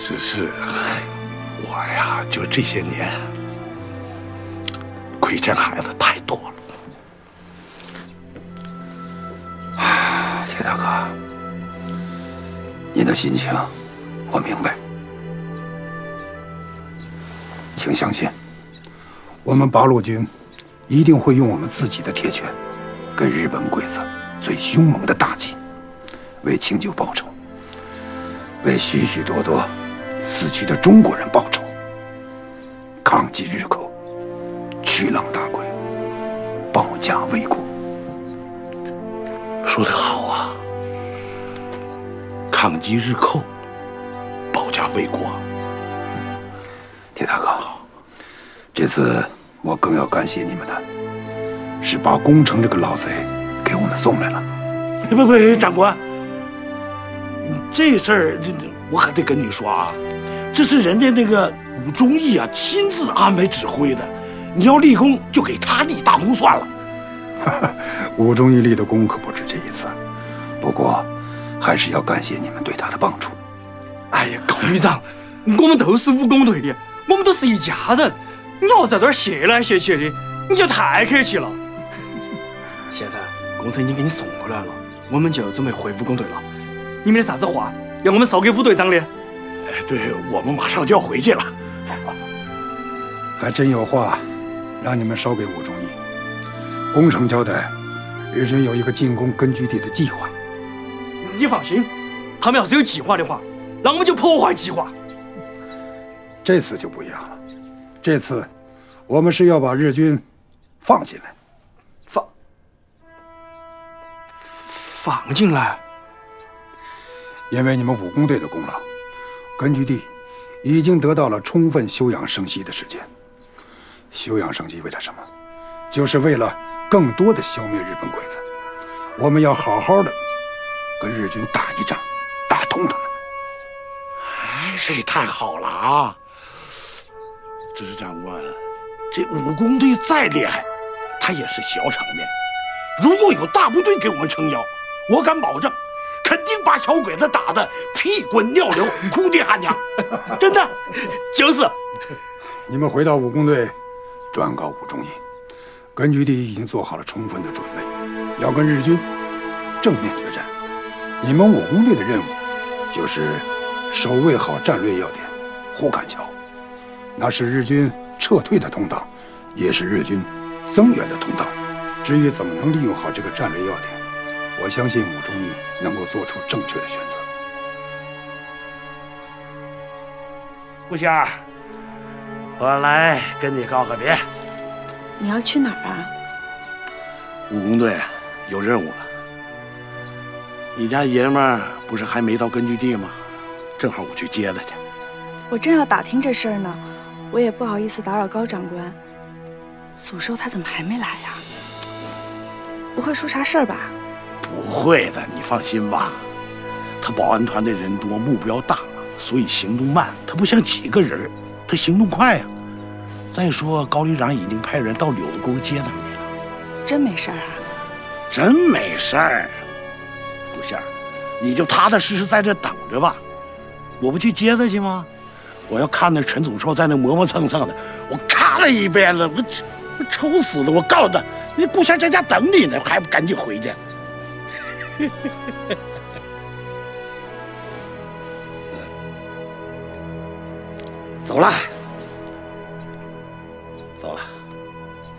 只是我呀，就这些年亏欠孩子太多了。 铁大哥，您的心情我明白，请相信，我们八路军一定会用我们自己的铁拳，跟日本鬼子最凶猛的打击，为清酒报仇，为许许多多死去的中国人报仇，抗击日寇，驱狼打鬼，保家卫国。 说得好啊！抗击日寇，保家卫国。 铁大哥，这次我更要感谢你们的，是把工程这个老贼给我们送来了。 不，长官，这事儿我可得跟你说啊，这是人家那个武忠义啊亲自安排指挥的，你要立功就给他立大功算了。 武忠义立的功可不止这一次，不过还是要感谢你们对他的帮助。 哎呀，高旅长，我们都是武工队的，我们都是一家人，你要在这儿谢来谢去的，你就太客气了。现在工程已经给你送回来了，我们就准备回武工队了。你们的啥子话要我们捎给武队长的？ 哎，对，我们马上就要回去了。 还真有话让你们捎给武忠义。工程交代，日军有一个进攻根据地的计划。 你放心，他们要是有计划的话，那我们就破坏计划。 这次就不一样了，这次我们是要把日军放进来。 放进来？ 因为你们武工队的功劳，根据地已经得到了充分休养生息的时间。休养生息为了什么？就是为了更多的消灭日本鬼子。我们要好好的跟日军打一仗，打通他们。 哎，这也太好了啊！只是长官，这武工队再厉害，他也是小场面。如果有大部队给我们撑腰，我敢保证，肯定把小鬼子打得屁滚尿流、哭爹喊娘。真的， 就是。 你们回到武工队，转告武忠义，根据地已经做好了充分的准备，要跟日军正面决战。你们武工队的任务就是守卫好战略要点胡坎桥，那是日军撤退的通道，也是日军增援的通道。至于怎么能利用好这个战略要点，我相信武忠义能够做出正确的选择。 顾仙儿，我来跟你告个别。 你要去哪儿啊？ 武工队有任务了。你家爷们儿不是还没到根据地吗？正好我去接他去。 我正要打听这事儿呢，我也不好意思打扰高长官。祖寿他怎么还没来呀？不会出啥事儿吧？ 不会的，你放心吧。他保安团的人多，目标大，所以行动慢。他不像几个人，他行动快呀。再说高旅长已经派人到柳子沟接他们去了。 真没事儿啊？ 真没事儿。顾仙儿，你就踏踏实实在这等着吧。我不去接他去吗？我要看那陈祖寿在那磨磨蹭蹭的，我看了一遍了，我愁死了。我告诉他，你顾仙在家等你呢，还不赶紧回去？走了，走了。